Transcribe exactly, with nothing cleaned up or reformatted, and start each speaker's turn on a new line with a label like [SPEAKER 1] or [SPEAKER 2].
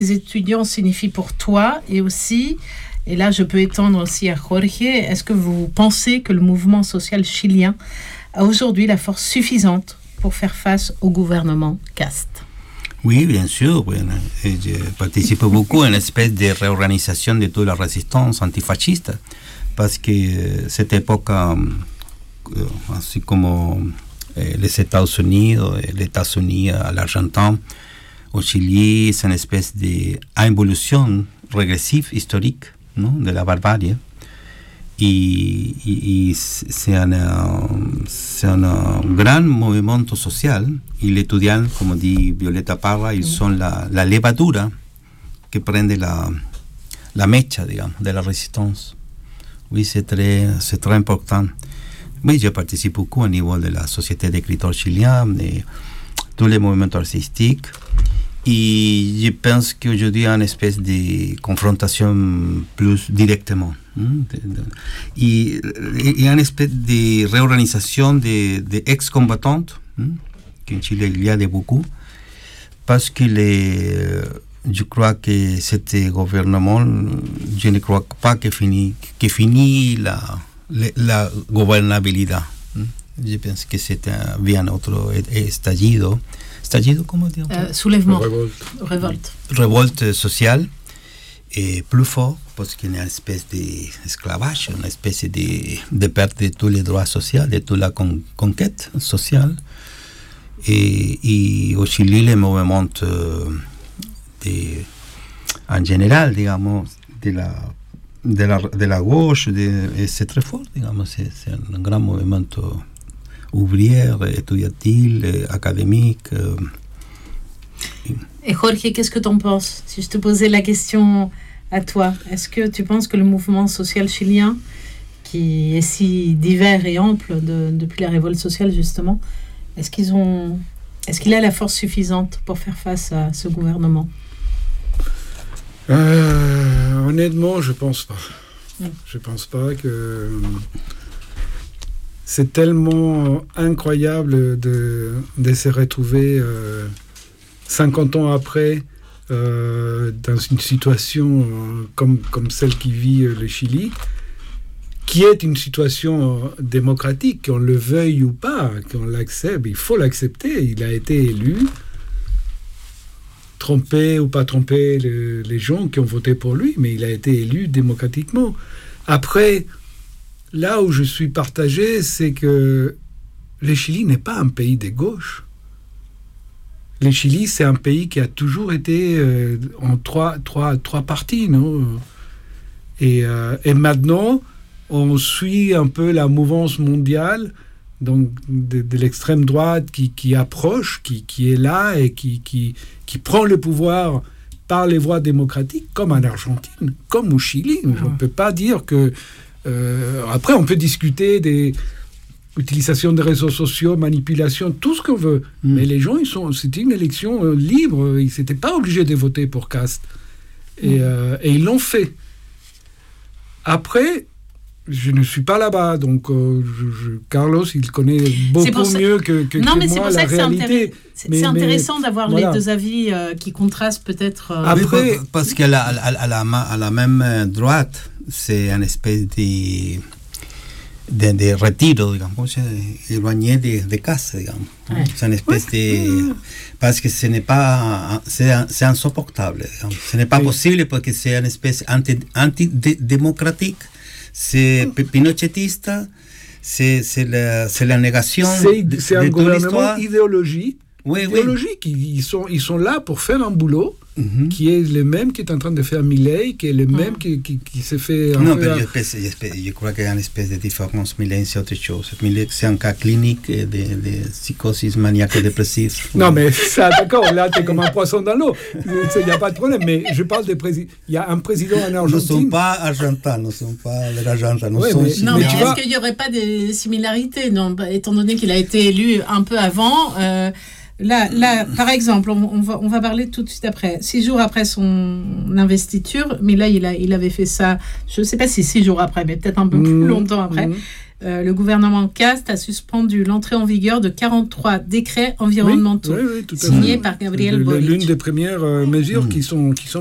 [SPEAKER 1] les étudiants signifient pour toi et aussi, et là je peux étendre aussi à Jorge, est-ce que vous pensez que le mouvement social chilien a aujourd'hui la force suffisante pour faire face au gouvernement Cast?
[SPEAKER 2] Oui, bien sûr. Bueno, je participe beaucoup à une espèce de réorganisation de toute la résistance antifasciste parce que cette époque, ainsi comme les États-Unis, les États-Unis à l'Argentine, au Chili, c'est une espèce d'évolution régressive historique, non, de la barbarie. Et, et, et c'est, un, c'est un grand mouvement social. Et les étudiants, comme dit Violeta Parra, ils sont la, la levadura qui prend la, la mecha, digamos, de la résistance. Oui, c'est très, c'est très important. Oui, je participe beaucoup au niveau de la Société d'écriteurs chiliens, de tous les mouvements artistiques. Et je pense qu'aujourd'hui, il y a une espèce de confrontation plus directement. Et il y a une espèce de réorganisation des de ex-combattants, qu'en Chili il y a de beaucoup, parce que les, je crois que ce gouvernement, je ne crois pas que finit, que finit la, la, la gouvernabilité. Je pense que c'est un bien autre estallido. Estallido, comment dire?
[SPEAKER 1] Euh, soulèvement.
[SPEAKER 3] Révolte.
[SPEAKER 1] Révolte.
[SPEAKER 2] Révolte sociale et plus fort parce qu'il y a une espèce d'esclavage, une espèce de, de perte de tous les droits sociaux, de toute la con, conquête sociale. Et, et au Chili, les mouvements de, en général, digamos, de la, de la, de la gauche, de, c'est très fort, digamos, c'est, c'est un grand mouvement ouvrier, étudiantil, académique.
[SPEAKER 1] Et Jorge, qu'est-ce que tu en penses? Si je te posais la question à toi, est-ce que tu penses que le mouvement social chilien, qui est si divers et ample de, depuis la révolte sociale justement, est-ce qu'ils ont, est-ce qu'il a la force suffisante pour faire face à ce gouvernement?
[SPEAKER 3] euh, Honnêtement, je pense pas.
[SPEAKER 1] Mm.
[SPEAKER 3] Je pense pas que c'est tellement incroyable de, de se retrouver euh, cinquante ans après euh, dans une situation euh, comme, comme celle qui vit euh, le Chili, qui est une situation euh, démocratique, qu'on le veuille ou pas, qu'on l'accepte, il faut l'accepter. Il a été élu, tromper ou pas tromper le, les gens qui ont voté pour lui, mais il a été élu démocratiquement. Après, là où je suis partagé, c'est que le Chili n'est pas un pays de gauche. Le Chili, c'est un pays qui a toujours été euh, en trois, trois, trois parties, non? Et, euh, et maintenant, on suit un peu la mouvance mondiale, donc de, de l'extrême droite qui, qui approche, qui, qui est là et qui, qui, qui prend le pouvoir par les voies démocratiques, comme en Argentine, comme au Chili. Mmh. On ne peut pas dire que... Euh, après, on peut discuter des utilisations des réseaux sociaux, manipulation, tout ce qu'on veut. Mmh. Mais les gens, ils sont, c'était une élection euh, libre. Ils n'étaient pas obligés de voter pour Cast. Et, mmh. euh, et ils l'ont fait. Après, je ne suis pas là-bas, donc euh, je, je, Carlos, il connaît beaucoup
[SPEAKER 1] ça...
[SPEAKER 3] mieux que, que,
[SPEAKER 1] non,
[SPEAKER 3] que
[SPEAKER 1] mais
[SPEAKER 3] moi
[SPEAKER 1] c'est pour
[SPEAKER 3] la
[SPEAKER 1] ça que
[SPEAKER 3] réalité.
[SPEAKER 1] C'est, intér... c'est,
[SPEAKER 3] mais,
[SPEAKER 1] c'est intéressant
[SPEAKER 3] mais,
[SPEAKER 1] d'avoir
[SPEAKER 3] voilà.
[SPEAKER 1] les deux avis euh, qui contrastent peut-être. Euh...
[SPEAKER 2] Après, parce qu'à la, à, à, la, à la même droite, c'est une espèce de, de, de retiro, digamos, éloigné de, de casa, digamos. Ouais. C'est une espèce ouais. de... Parce que ce n'est pas... C'est, c'est insupportable, digamos. Ce n'est pas oui. possible parce que c'est une espèce anti, anti-démocratique. C'est oh. pinochetista, c'est, c'est, la, c'est la négation
[SPEAKER 3] c'est,
[SPEAKER 2] de,
[SPEAKER 3] c'est
[SPEAKER 2] de
[SPEAKER 3] un
[SPEAKER 2] toute
[SPEAKER 3] gouvernement
[SPEAKER 2] l'histoire.
[SPEAKER 3] idéologique.
[SPEAKER 2] Oui,
[SPEAKER 3] idéologique.
[SPEAKER 2] Oui.
[SPEAKER 3] Ils, sont, ils sont là pour faire un boulot
[SPEAKER 2] mm-hmm.
[SPEAKER 3] qui est le même qui est en train de faire Milei, qui est le même mm. qui, qui, qui se fait...
[SPEAKER 2] Non, mais je, pense, je, je crois qu'il y a une espèce de différence. Milei, c'est autre chose. Milei, c'est un cas clinique de, de psychosis maniaco-dépressive.
[SPEAKER 3] Non, oui. mais ça, d'accord, là, t'es comme un poisson dans l'eau. Il n'y a pas de problème, mais je parle des présidents. Il y a un président en Argentine...
[SPEAKER 2] Nous ne sommes pas argentins, nous ne sommes pas les argentins. Nous
[SPEAKER 3] ouais,
[SPEAKER 2] sommes
[SPEAKER 3] mais,
[SPEAKER 1] non,
[SPEAKER 3] mais,
[SPEAKER 1] mais
[SPEAKER 3] tu
[SPEAKER 1] est-ce
[SPEAKER 3] vois...
[SPEAKER 1] qu'il n'y aurait pas des similarités, non, étant donné qu'il a été élu un peu avant euh, Là, là, par exemple, on, on, va, on va parler tout de suite après. Six jours après son investiture, mais là, il, a, il avait fait ça, je ne sais pas si six jours après, mais peut-être un peu plus mmh, longtemps après. Mmh. euh, le gouvernement Cast a suspendu l'entrée en vigueur de quarante-trois décrets environnementaux
[SPEAKER 3] oui, oui, oui, tout à
[SPEAKER 1] signés
[SPEAKER 3] fait.
[SPEAKER 1] par Gabriel
[SPEAKER 3] Le-
[SPEAKER 1] Boric.
[SPEAKER 3] L'une des premières euh, mesures mmh. qui sont, qui sont